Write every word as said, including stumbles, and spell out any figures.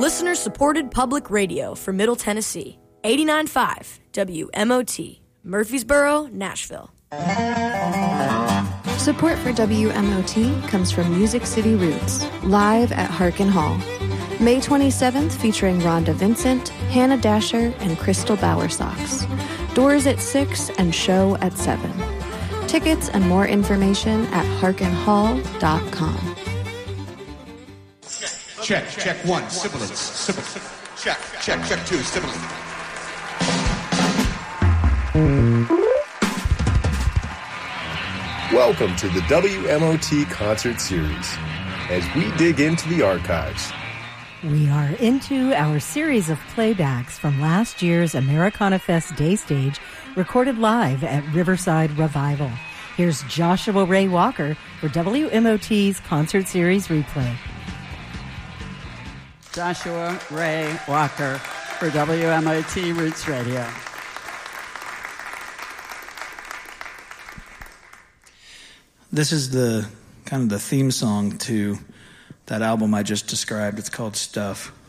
Listener-supported public radio for Middle Tennessee. eighty-nine point five W M O T, Murfreesboro, Nashville. Support for W M O T comes from Music City Roots, live at Harkin Hall. May twenty-seventh, featuring Rhonda Vincent, Hannah Dasher, and Crystal Bowersox. Doors at six and show at seven. Tickets and more information at harkin hall dot com. Check, check one, sibilance, sibilance. Check, check, check two, sibilance. Welcome to the W M O T Concert Series, as we dig into the archives. We are into our series of playbacks from last year's Americana Fest Day Stage, recorded live at Riverside Revival. Here's Joshua Ray Walker for W M O T's Concert Series replay. Joshua Ray Walker for W M O T Roots Radio. This is the kind of the theme song to that album I just described. It's called Stuff.